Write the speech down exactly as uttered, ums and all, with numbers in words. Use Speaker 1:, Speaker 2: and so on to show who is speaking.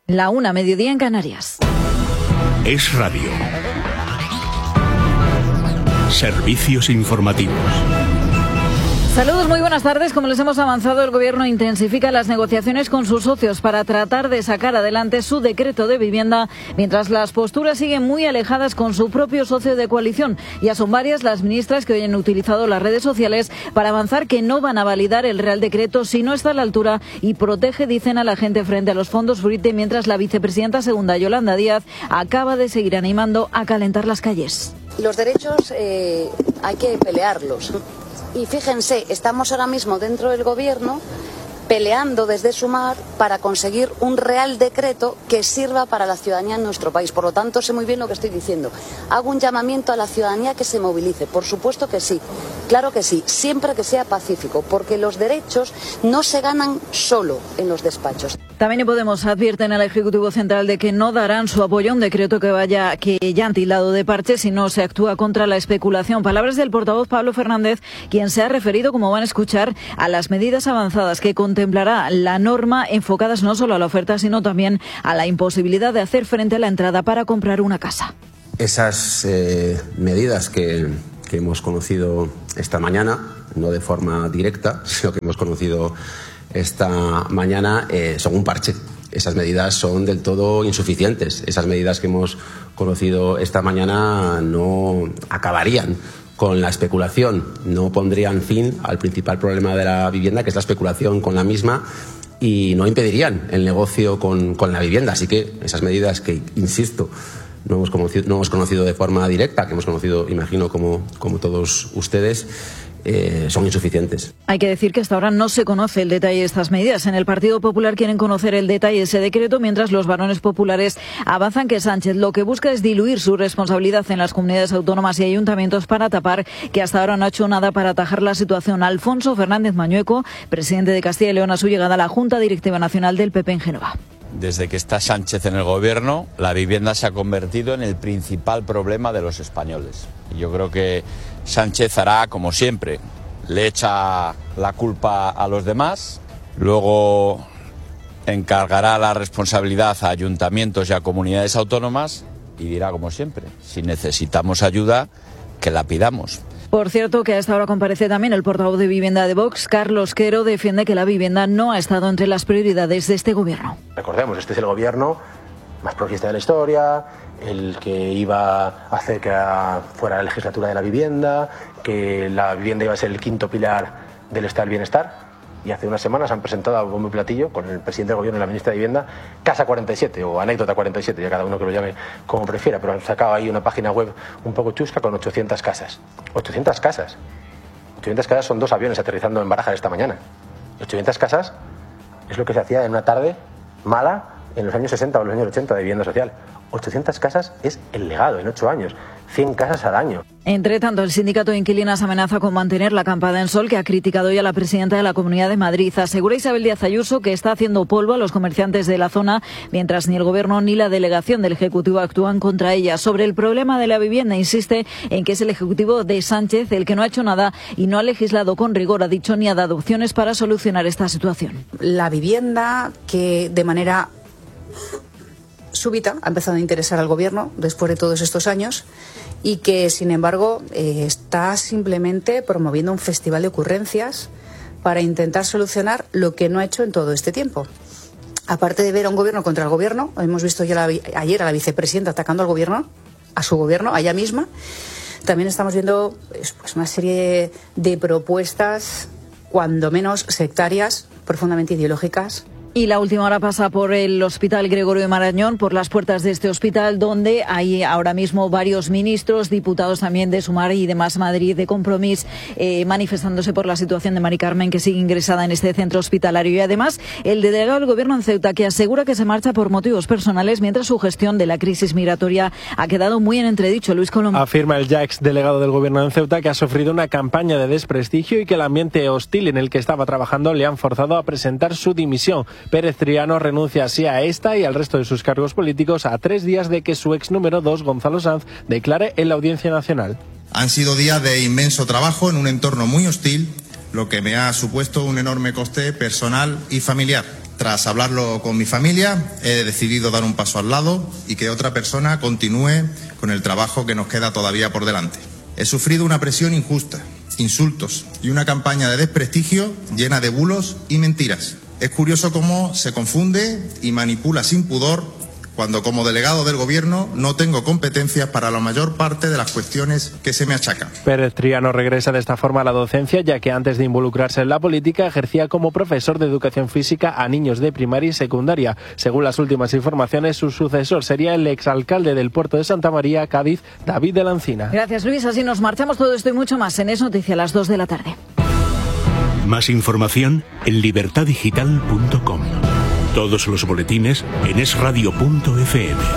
Speaker 1: La una, mediodía en Canarias.
Speaker 2: Es Radio. Servicios informativos.
Speaker 1: Saludos, muy buenas tardes. Como les hemos avanzado, el Gobierno intensifica las negociaciones con sus socios para tratar de sacar adelante su decreto de vivienda, mientras las posturas siguen muy alejadas con su propio socio de coalición. Ya son varias las ministras que hoy han utilizado las redes sociales para avanzar que no van a validar el Real Decreto si no está a la altura y protege, dicen, a la gente frente a los fondos Fruite, mientras la vicepresidenta segunda, Yolanda Díaz, acaba de seguir animando a calentar las calles.
Speaker 3: Los derechos eh, hay que pelearlos. Y fíjense, estamos ahora mismo dentro del Gobierno peleando desde Sumar para conseguir un Real Decreto que sirva para la ciudadanía en nuestro país. Por lo tanto, sé muy bien lo que estoy diciendo. Hago un llamamiento a la ciudadanía que se movilice. Por supuesto que sí, claro que sí, siempre que sea pacífico, porque los derechos no se ganan solo en los despachos.
Speaker 1: También Podemos advierten al Ejecutivo Central de que no darán su apoyo a un decreto que vaya que ya han tildado de parche si no se actúa contra la especulación. Palabras del portavoz Pablo Fernández, quien se ha referido, como van a escuchar, a las medidas avanzadas que contemplará la norma, enfocadas no solo a la oferta, sino también a la imposibilidad de hacer frente a la entrada para comprar una casa.
Speaker 4: Esas eh, medidas que, que hemos conocido esta mañana, no de forma directa, sino que hemos conocido esta mañana, eh, son un parche. Esas medidas son del todo insuficientes. Esas medidas que hemos conocido esta mañana no acabarían con la especulación, no pondrían fin al principal problema de la vivienda, que es la especulación con la misma, y no impedirían el negocio con, con la vivienda. Así que esas medidas que, insisto, no hemos conocido, no hemos conocido de forma directa, que hemos conocido, imagino, como, como todos ustedes, Eh, son insuficientes.
Speaker 1: Hay que decir que hasta ahora no se conoce el detalle de estas medidas. En el Partido Popular quieren conocer el detalle de ese decreto, mientras los varones populares avanzan que Sánchez lo que busca es diluir su responsabilidad en las comunidades autónomas y ayuntamientos para tapar que hasta ahora no ha hecho nada para atajar la situación. Alfonso Fernández Mañueco, presidente de Castilla y León, a su llegada a la Junta Directiva Nacional del P P en Génova.
Speaker 5: Desde que está Sánchez en el gobierno, la vivienda se ha convertido en el principal problema de los españoles. Y yo creo que Sánchez hará como siempre, le echa la culpa a los demás, luego encargará la responsabilidad a ayuntamientos y a comunidades autónomas y dirá como siempre, si necesitamos ayuda, que la pidamos.
Speaker 1: Por cierto, que a esta hora comparece también el portavoz de Vivienda de Vox, Carlos Quero, defiende que la vivienda no ha estado entre las prioridades de este gobierno.
Speaker 6: Recordemos, este es el gobierno más progresista de la historia, el que iba a hacer que fuera la legislatura de la vivienda, que la vivienda iba a ser el quinto pilar del estado del bienestar. Y hace unas semanas han presentado a bombo y platillo con el presidente del gobierno y la ministra de Vivienda Casa cuarenta y siete o Anécdota cuarenta y siete, ya cada uno que lo llame como prefiera, pero han sacado ahí una página web un poco chusca con ochocientas casas. ochocientas casas. ochocientas casas son dos aviones aterrizando en Barajas esta mañana. ochocientas casas es lo que se hacía en una tarde mala en los años sesenta o los años ochenta de vivienda social. ochocientas casas es el legado en ocho años. cien casas al año.
Speaker 1: Entre tanto, el sindicato de inquilinas amenaza con mantener la acampada en Sol, que ha criticado hoy a la presidenta de la Comunidad de Madrid. Asegura Isabel Díaz Ayuso que está haciendo polvo a los comerciantes de la zona, mientras ni el Gobierno ni la delegación del Ejecutivo actúan contra ella. Sobre el problema de la vivienda, insiste en que es el Ejecutivo de Sánchez el que no ha hecho nada y no ha legislado con rigor, ha dicho, ni ha dado opciones para solucionar esta situación.
Speaker 7: La vivienda, que de manera súbita ha empezado a interesar al Gobierno después de todos estos años y que, sin embargo, eh, está simplemente promoviendo un festival de ocurrencias para intentar solucionar lo que no ha hecho en todo este tiempo. Aparte de ver a un Gobierno contra el Gobierno, hemos visto ya la, ayer a la vicepresidenta atacando al Gobierno, a su Gobierno, a ella misma. También estamos viendo pues, una serie de propuestas, cuando menos sectarias, profundamente ideológicas.
Speaker 1: Y la última hora pasa por el Hospital Gregorio de Marañón, por las puertas de este hospital, donde hay ahora mismo varios ministros, diputados también de Sumar y de Más Madrid, de Compromís, eh, manifestándose por la situación de Mari Carmen, que sigue ingresada en este centro hospitalario. Y además, el delegado del Gobierno en Ceuta, que asegura que se marcha por motivos personales, mientras su gestión de la crisis migratoria ha quedado muy en entredicho. Luis Colombo.
Speaker 8: Afirma el ya ex delegado del Gobierno en Ceuta que ha sufrido una campaña de desprestigio y que el ambiente hostil en el que estaba trabajando le han forzado a presentar su dimisión. Pérez Triano renuncia así a esta y al resto de sus cargos políticos a tres días de que su ex número dos, Gonzalo Sanz, declare en la Audiencia Nacional.
Speaker 9: Han sido días de inmenso trabajo en un entorno muy hostil, lo que me ha supuesto un enorme coste personal y familiar. Tras hablarlo con mi familia, he decidido dar un paso al lado y que otra persona continúe con el trabajo que nos queda todavía por delante. He sufrido una presión injusta, insultos y una campaña de desprestigio llena de bulos y mentiras. Es curioso cómo se confunde y manipula sin pudor cuando como delegado del Gobierno no tengo competencias para la mayor parte de las cuestiones que se me achacan.
Speaker 8: Pérez Triano regresa de esta forma a la docencia, ya que antes de involucrarse en la política ejercía como profesor de educación física a niños de primaria y secundaria. Según las últimas informaciones, su sucesor sería el exalcalde del puerto de Santa María, Cádiz, David de la Encina.
Speaker 1: Gracias, Luis. Así nos marchamos. Todo esto y mucho más en Es Noticia a las dos de la tarde.
Speaker 2: Más información en libertad digital punto com. Todos los boletines en es radio punto efe eme.